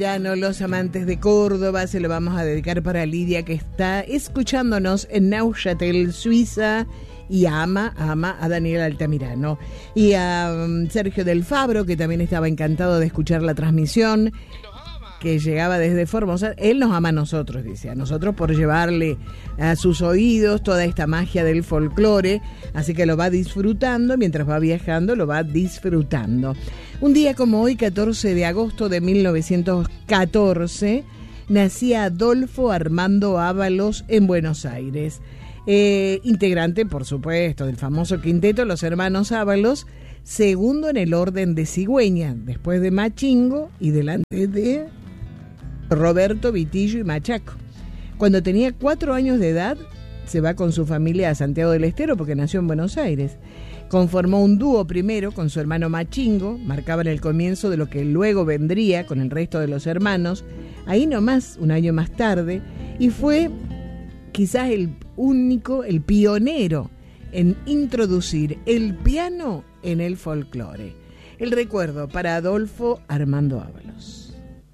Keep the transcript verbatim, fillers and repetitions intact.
Ya no, los amantes de Córdoba, se lo vamos a dedicar para Lidia, que está escuchándonos en Neuchâtel, Suiza, y ama, ama a Daniel Altamirano. Y a um, Sergio del Fabro, que también estaba encantado de escuchar la transmisión, que llegaba desde Formosa. Él nos ama a nosotros, dice, a nosotros por llevarle a sus oídos toda esta magia del folclore, así que lo va disfrutando, mientras va viajando, lo va disfrutando. Un día como hoy, catorce de agosto de mil novecientos catorce, nacía Adolfo Armando Ábalos en Buenos Aires. Eh, integrante, por supuesto, del famoso quinteto Los Hermanos Ábalos, segundo en el orden de cigüeña, después de Machingo y delante de Roberto, Vitillo y Machaco. Cuando tenía cuatro años de edad, se va con su familia a Santiago del Estero porque nació en Buenos Aires. Conformó un dúo primero con su hermano Machingo, marcaban el comienzo de lo que luego vendría con el resto de los hermanos, ahí nomás, un año más tarde, y fue quizás el único, el pionero en introducir el piano en el folclore. El recuerdo para Adolfo Armando Ábalos.